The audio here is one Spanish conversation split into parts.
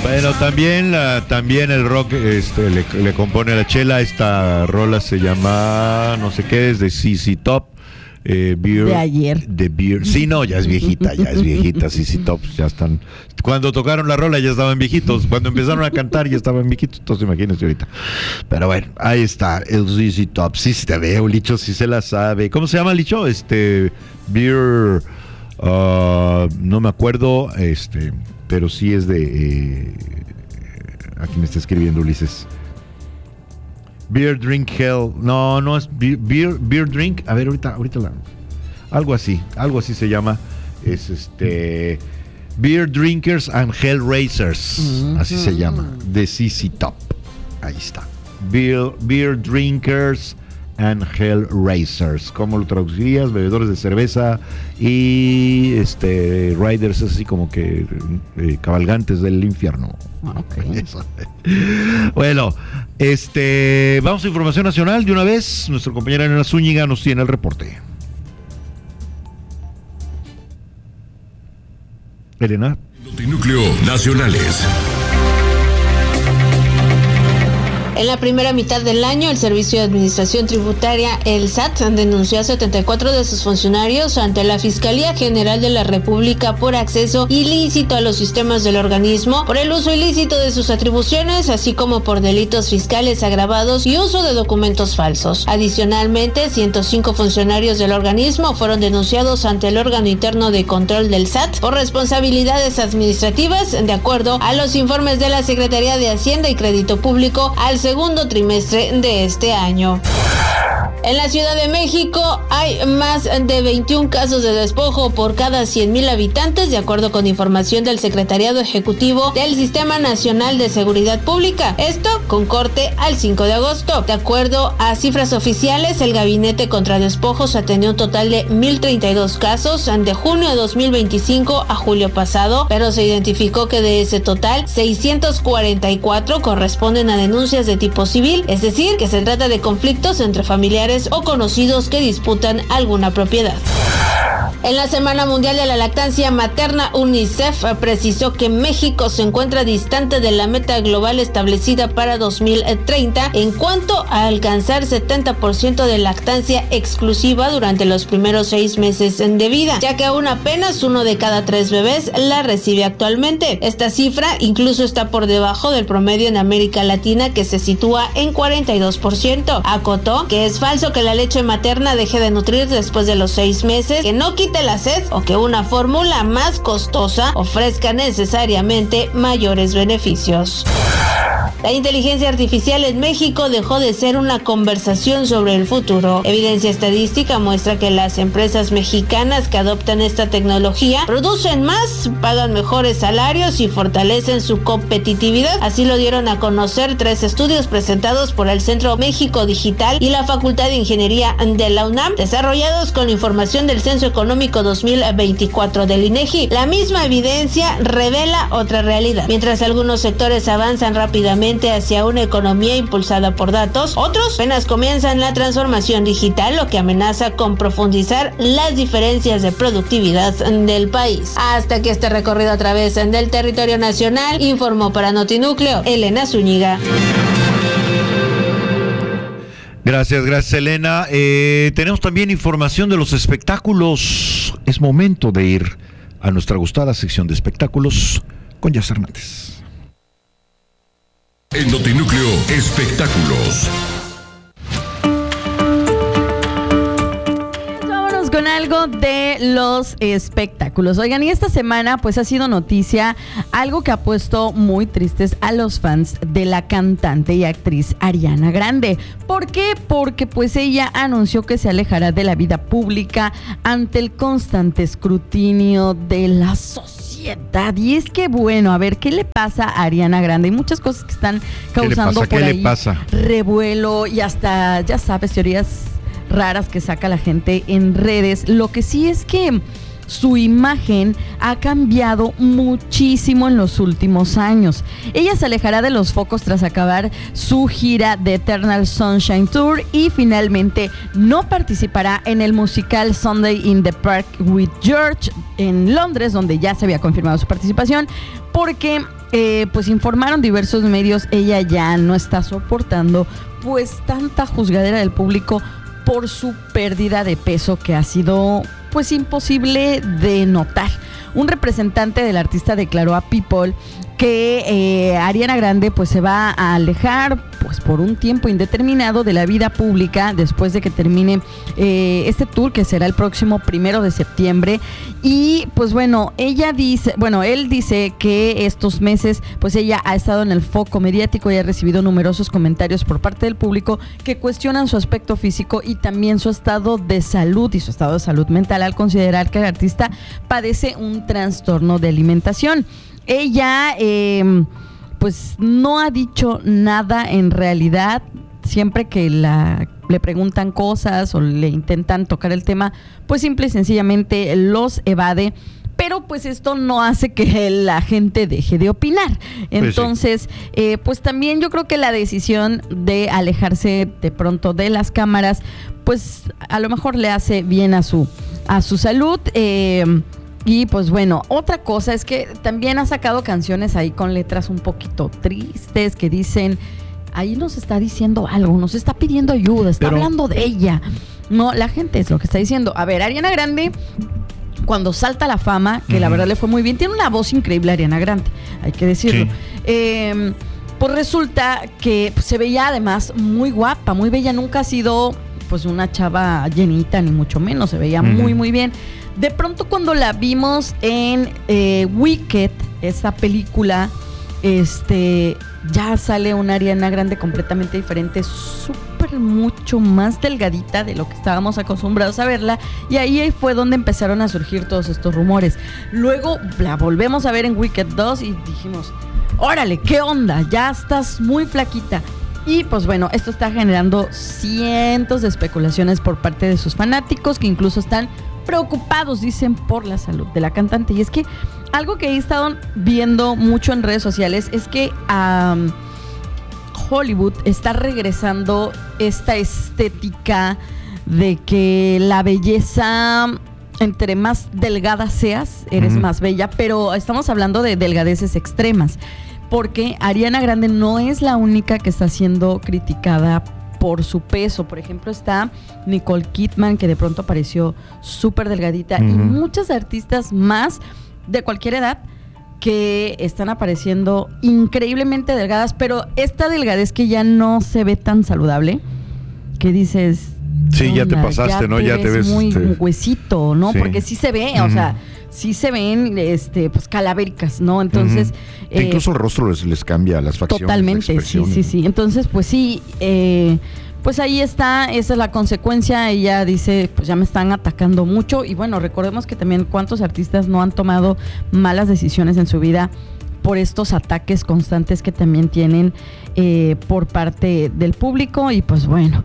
Bueno, también el rock le compone a la Chela. Esta rola se llama, no sé qué, es de ZZ Top. Beer, de ayer. De Beer. Sí, no, ya es viejita, ZZ Top, ya están. Cuando tocaron la rola ya estaban viejitos, cuando empezaron a cantar ya estaban viejitos, entonces imagínense ahorita. Pero bueno, ahí está, el ZZ Top. Sí, se te veo, Licho, sí se la sabe. ¿Cómo se llama, Licho? Beer, no me acuerdo, pero sí es de, aquí me está escribiendo Ulises. Beer Drink Hell. No es Beer Drink. A ver, ahorita algo así se llama. Es Beer Drinkers and Hellraisers. Así se llama. De ZZ Top. Ahí está. Beer Drinkers and Hellraisers. ¿Cómo lo traducirías? Bebedores de cerveza y riders así como que cabalgantes del infierno. Okay. Bueno, vamos a información nacional de una vez. Nuestra compañera Elena Zúñiga nos tiene el reporte. Elena. Notinúcleo Nacionales. En la primera mitad del año, el Servicio de Administración Tributaria, el SAT, denunció a 74 de sus funcionarios ante la Fiscalía General de la República por acceso ilícito a los sistemas del organismo, por el uso ilícito de sus atribuciones, así como por delitos fiscales agravados y uso de documentos falsos. Adicionalmente, 105 funcionarios del organismo fueron denunciados ante el órgano interno de control del SAT por responsabilidades administrativas, de acuerdo a los informes de la Secretaría de Hacienda y Crédito Público al segundo trimestre de este año. En la Ciudad de México hay más de 21 casos de despojo por cada 100,000 habitantes, de acuerdo con información del Secretariado Ejecutivo del Sistema Nacional de Seguridad Pública. Esto con corte al 5 de agosto. De acuerdo a cifras oficiales, el Gabinete contra Despojos atendió un total de 1,032 casos de junio de 2025 a julio pasado, pero se identificó que de ese total, 644 corresponden a denuncias de tipo civil, es decir, que se trata de conflictos entre familiares o conocidos que disputan alguna propiedad. En la Semana Mundial de la Lactancia Materna, UNICEF precisó que México se encuentra distante de la meta global establecida para 2030 en cuanto a alcanzar 70% de lactancia exclusiva durante los primeros 6 meses de vida, ya que aún apenas 1 de cada 3 bebés la recibe actualmente. Esta cifra incluso está por debajo del promedio en América Latina, que se sitúa en 42%. Acotó que es falso que la leche materna deje de nutrir después de los 6 meses, que no quite la sed o que una fórmula más costosa ofrezca necesariamente mayores beneficios. La inteligencia artificial en México dejó de ser una conversación sobre el futuro. Evidencia estadística muestra que las empresas mexicanas que adoptan esta tecnología producen más, pagan mejores salarios y fortalecen su competitividad. Así lo dieron a conocer 3 estudios presentados por el Centro México Digital y la Facultad de Ingeniería de la UNAM, desarrollados con información del Censo Económico 2024 del INEGI. La misma evidencia revela otra realidad. Mientras algunos sectores avanzan rápidamente hacia una economía impulsada por datos, otros apenas comienzan la transformación digital, lo que amenaza con profundizar las diferencias de productividad del país. Hasta aquí este recorrido a través del territorio nacional, informó para Notinúcleo Elena Zúñiga. Gracias Elena. Tenemos también información de los espectáculos. Es momento de ir a nuestra gustada sección de espectáculos con Jazz Hernández. En Notinúcleo Espectáculos. Vámonos con algo de los espectáculos. Oigan, y esta semana pues ha sido noticia algo que ha puesto muy tristes a los fans de la cantante y actriz Ariana Grande. ¿Por qué? Porque pues ella anunció que se alejará de la vida pública ante el constante escrutinio de la sociedad. Y es que bueno, a ver, ¿qué le pasa a Ariana Grande? Hay muchas cosas que están causando por ahí revuelo y hasta, ya sabes, teorías raras que saca la gente en redes. Lo que sí es que su imagen ha cambiado muchísimo en los últimos años. Ella se alejará de los focos tras acabar su gira de Eternal Sunshine Tour y finalmente no participará en el musical Sunday in the Park with George en Londres, donde ya se había confirmado su participación, porque pues informaron diversos medios, ella ya no está soportando pues tanta juzgadera del público por su pérdida de peso que ha sido pues imposible de notar. Un representante del artista declaró a People que Ariana Grande pues se va a alejar pues por un tiempo indeterminado de la vida pública después de que termine este tour, que será el próximo 1 de septiembre. Y pues bueno, él dice que estos meses pues ella ha estado en el foco mediático y ha recibido numerosos comentarios por parte del público que cuestionan su aspecto físico y también su estado de salud y su estado de salud mental, al considerar que el artista padece un trastorno de alimentación. Ella pues no ha dicho nada en realidad. Siempre que le preguntan cosas o le intentan tocar el tema, pues simple y sencillamente los evade. Pero pues esto no hace que la gente deje de opinar. Entonces, pues también yo creo que la decisión de alejarse de pronto de las cámaras, pues a lo mejor le hace bien a su salud. Y pues bueno, otra cosa es que también ha sacado canciones ahí con letras un poquito tristes que dicen, ahí nos está diciendo algo, nos está pidiendo ayuda, está hablando de ella. No, la gente es lo que está diciendo. A ver, Ariana Grande, cuando salta a la fama, que la verdad le fue muy bien, tiene una voz increíble Ariana Grande, hay que decirlo. Sí. Pues resulta que se veía además muy guapa, muy bella, nunca ha sido pues una chava llenita ni mucho menos, se veía muy muy bien. De pronto cuando la vimos en Wicked, esa película, ya sale una Ariana Grande completamente diferente, súper mucho más delgadita de lo que estábamos acostumbrados a verla, y ahí fue donde empezaron a surgir todos estos rumores. Luego la volvemos a ver en Wicked 2 y dijimos, órale, ¿qué onda? Ya estás muy flaquita. Y pues bueno, esto está generando cientos de especulaciones por parte de sus fanáticos, que incluso están preocupados, dicen, por la salud de la cantante. Y es que algo que he estado viendo mucho en redes sociales es que Hollywood está regresando esta estética de que la belleza, entre más delgada seas, eres más bella, pero estamos hablando de delgadeces extremas, porque Ariana Grande no es la única que está siendo criticada por su peso. Por ejemplo, está Nicole Kidman, que de pronto apareció súper delgadita, y muchas artistas más de cualquier edad que están apareciendo increíblemente delgadas, pero esta delgadez que ya no se ve tan saludable, que dices, sí, ya te pasaste, ¿no? Ya te ves muy huesito, ¿no? Sí. Porque sí se ve, o sea, sí se ven pues calavéricas, ¿no? Entonces incluso el rostro les cambia las facciones. Totalmente, sí. Entonces, pues sí, pues ahí está, esa es la consecuencia. Ella dice, pues ya me están atacando mucho. Y bueno, recordemos que también cuántos artistas no han tomado malas decisiones en su vida por estos ataques constantes que también tienen por parte del público. Y pues bueno,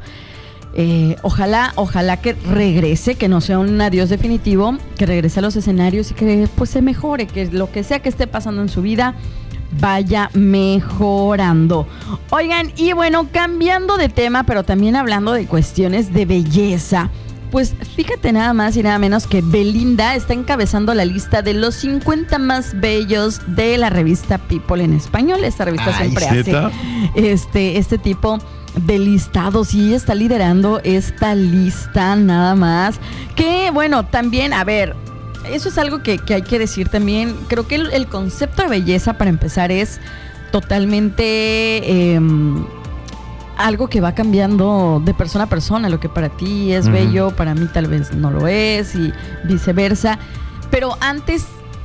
ojalá que regrese, que no sea un adiós definitivo, que regrese a los escenarios y que pues se mejore, que lo que sea que esté pasando en su vida vaya mejorando. Oigan, y bueno, cambiando de tema, pero también hablando de cuestiones de belleza, pues fíjate nada más y nada menos que Belinda está encabezando la lista de los 50 más bellos de la revista People en español. Esta revista siempre hace este tipo de listados, y ella está liderando esta lista nada más. Que bueno, también, a ver, eso es algo que hay que decir también. Creo que el concepto de belleza, para empezar, es totalmente algo que va cambiando de persona a persona. Lo que para ti es bello, para mí tal vez no lo es, y viceversa. Pero antes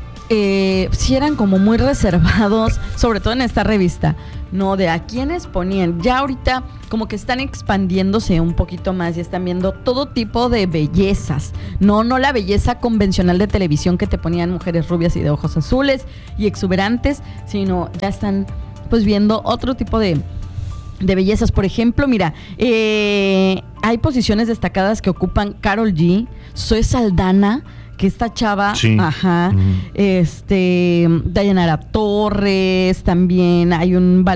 sí eran como muy reservados, sobre todo en esta revista, ¿no? De a quiénes ponían. Ya ahorita como que están expandiéndose un poquito más y están viendo todo tipo de bellezas. No la belleza convencional de televisión que te ponían mujeres rubias y de ojos azules y exuberantes, sino ya están pues viendo otro tipo de bellezas. Por ejemplo, mira, hay posiciones destacadas que ocupan Karol G, Zoe Saldana, que esta chava, Sí. ajá, Dayanara Torres, también hay un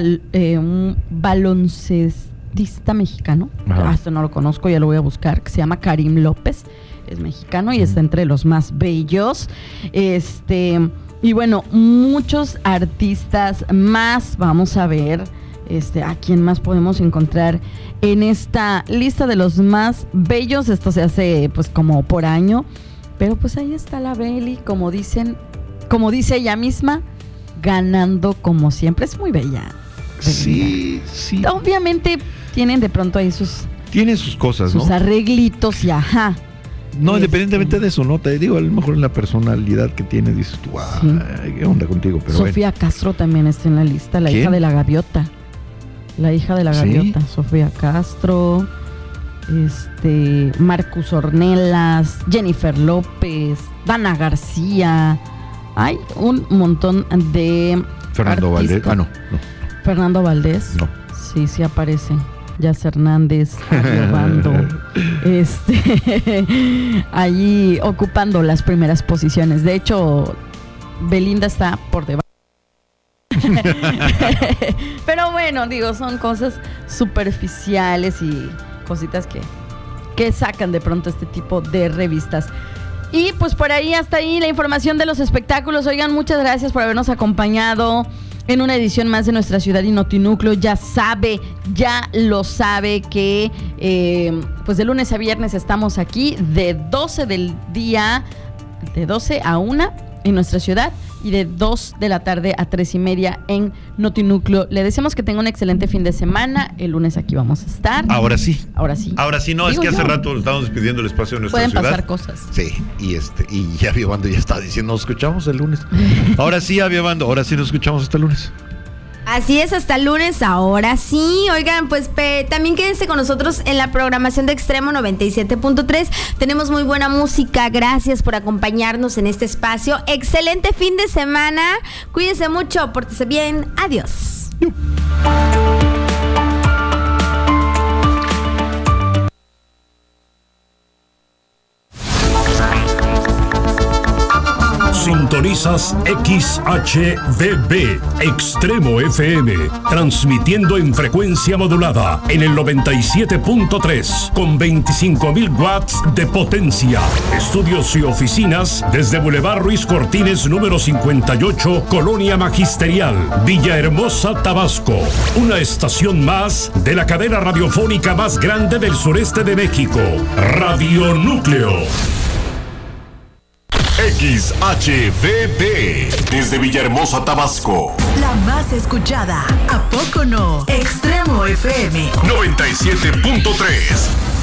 baloncestista mexicano, hasta no lo conozco, ya lo voy a buscar, que se llama Karim López, es mexicano y está entre los más bellos, y bueno, muchos artistas más, vamos a ver, ¿a quién más podemos encontrar en esta lista de los más bellos? Esto se hace pues como por año, pero pues ahí está la Beli, como dice ella misma, ganando como siempre. Es muy bella. Sí, sí. Obviamente tienen de pronto ahí Tiene sus cosas, ¿no? Sus arreglitos y ajá. No, independientemente de eso, ¿no? Te digo, a lo mejor en la personalidad que tiene dices tú, ay, ¿qué onda contigo? Pero Sofía Castro también está en la lista, la ¿Quién? hija de la gaviota. La hija de la gaviota, Sofía Castro, Marcus Ornelas, Jennifer López, Dana García. Hay un montón de Fernando Valdés. No. Fernando Valdés. No. Sí aparece. Yas Hernández, Bando, allí ocupando las primeras posiciones. De hecho, Belinda está por debajo. Pero bueno, digo, son cosas superficiales y cositas que sacan de pronto este tipo de revistas. Y pues por ahí, hasta ahí la información de los espectáculos. Oigan, muchas gracias por habernos acompañado en una edición más de Nuestra Ciudad y Notinúcleo. Ya lo sabe que pues de lunes a viernes estamos aquí de 12 a 1 en Nuestra Ciudad y de 2 de la tarde a 3:30 en Notinúcleo. Le deseamos que tenga un excelente fin de semana. El lunes aquí vamos a estar. Ahora sí, no, Digo es que hace yo. rato estamos despidiendo el espacio de Nuestra Pueden Ciudad. pasar cosas. Sí, y ya Aviobando ya está diciendo, nos escuchamos el lunes. Ahora sí, Aviobando, ahora sí nos escuchamos hasta el lunes. Así es, hasta el lunes, ahora sí. Oigan, pues también quédense con nosotros en la programación de Extremo 97.3. Tenemos muy buena música. Gracias por acompañarnos en este espacio. Excelente fin de semana. Cuídense mucho, pórtense bien. Adiós. Sintonizas XHVB, Extremo FM, transmitiendo en frecuencia modulada en el 97.3 con 25.000 watts de potencia. Estudios y oficinas desde Boulevard Ruiz Cortines número 58, Colonia Magisterial, Villahermosa, Tabasco. Una estación más de la cadena radiofónica más grande del sureste de México, Radio Núcleo. XHVB, desde Villahermosa, Tabasco. La más escuchada, ¿a poco no? Extremo FM 97.3.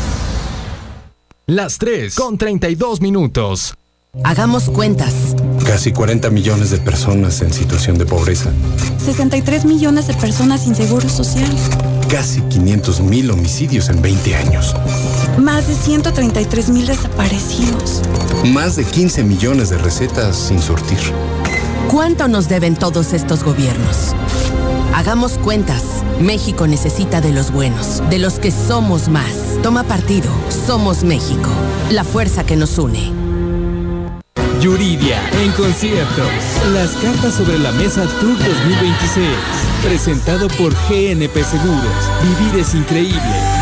Las 3:32. Hagamos cuentas. Casi 40 millones de personas en situación de pobreza. 63 millones de personas sin seguro social. Casi 500,000 homicidios en 20 años. Más de 133,000 desaparecidos. Más de 15 millones de recetas sin surtir. ¿Cuánto nos deben todos estos gobiernos? Hagamos cuentas. México necesita de los buenos, de los que somos más. Toma partido. Somos México. La fuerza que nos une. Yuridia en concierto. Las cartas sobre la mesa Tour 2026. Presentado por GNP Seguros. Vivir es increíble.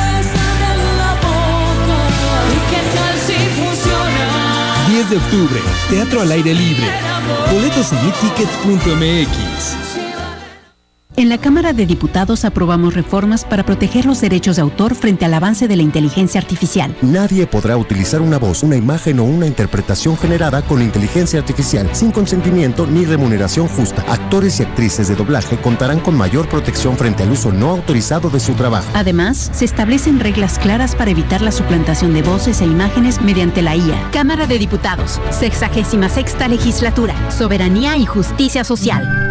10 de octubre, Teatro al aire libre. Boletos en eticket.mx. En la Cámara de Diputados aprobamos reformas para proteger los derechos de autor frente al avance de la inteligencia artificial. Nadie podrá utilizar una voz, una imagen o una interpretación generada con inteligencia artificial sin consentimiento ni remuneración justa. Actores y actrices de doblaje contarán con mayor protección frente al uso no autorizado de su trabajo. Además, se establecen reglas claras para evitar la suplantación de voces e imágenes mediante la IA. Cámara de Diputados, 66ª Legislatura, Soberanía y Justicia Social.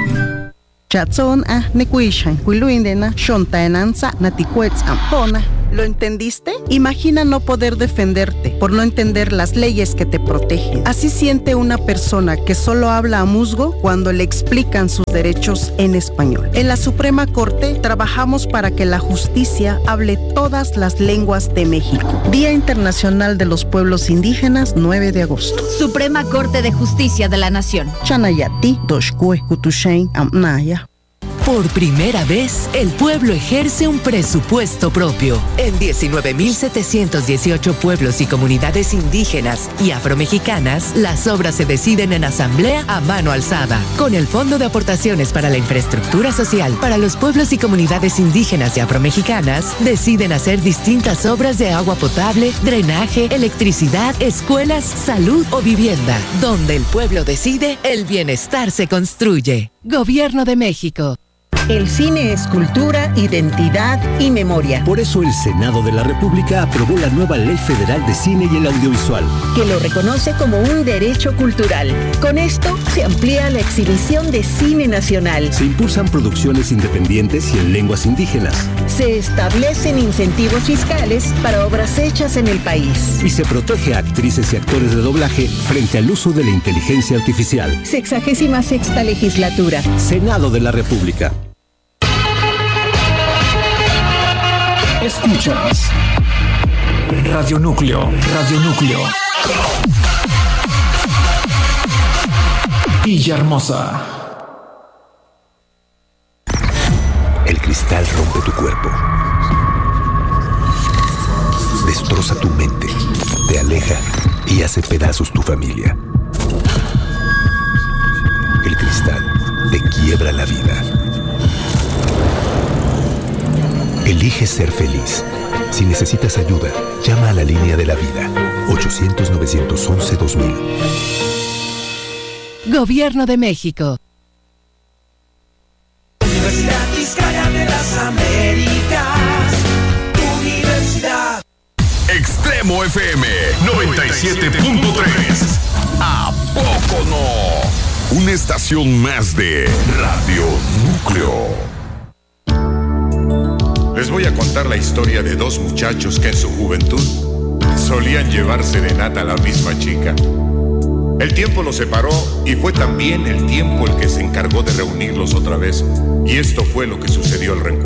Chatson nequishan, quiluindena, shontaenanza, naticuetz ampona. ¿Lo entendiste? Imagina no poder defenderte por no entender las leyes que te protegen. Así siente una persona que solo habla a musgo cuando le explican sus derechos en español. En la Suprema Corte trabajamos para que la justicia hable todas las lenguas de México. Día Internacional de los Pueblos Indígenas, 9 de agosto. Suprema Corte de Justicia de la Nación. Chanayati, Doshkue, Kutushain, Amnaya. Por primera vez, el pueblo ejerce un presupuesto propio. En 19.718 pueblos y comunidades indígenas y afromexicanas, las obras se deciden en asamblea a mano alzada. Con el Fondo de Aportaciones para la Infraestructura Social para los pueblos y comunidades indígenas y afromexicanas, deciden hacer distintas obras de agua potable, drenaje, electricidad, escuelas, salud o vivienda. Donde el pueblo decide, el bienestar se construye. Gobierno de México. El cine es cultura, identidad y memoria. Por eso el Senado de la República aprobó la nueva Ley Federal de Cine y el Audiovisual, que lo reconoce como un derecho cultural. Con esto se amplía la exhibición de cine nacional. Se impulsan producciones independientes y en lenguas indígenas. Se establecen incentivos fiscales para obras hechas en el país. Y se protege a actrices y actores de doblaje frente al uso de la inteligencia artificial. 66ª legislatura. Senado de la República. Escuchas Radio Núcleo, Radio Núcleo. Villahermosa. El cristal rompe tu cuerpo, destroza tu mente, te aleja y hace pedazos tu familia. El cristal te quiebra la vida. Elige ser feliz. Si necesitas ayuda, llama a la línea de la vida. 800-911-2000. Gobierno de México. Universidad Vizcaya de las Américas. Universidad. Extremo FM 97.3. ¿A poco no? Una estación más de Radio Núcleo. Les voy a contar la historia de dos muchachos que en su juventud solían llevar serenata a la misma chica. El tiempo los separó y fue también el tiempo el que se encargó de reunirlos otra vez. Y esto fue lo que sucedió al reencuentro.